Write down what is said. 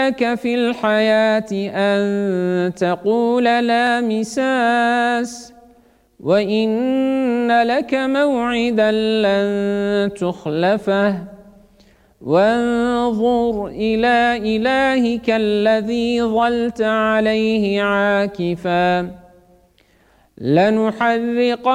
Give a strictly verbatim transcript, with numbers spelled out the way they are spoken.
لك في الحياة أن تقول لا مساس وإن لك موعدا لن تخلفه وانظر إلى إلهك الذي ظلت عليه عاكفا لنحرقنه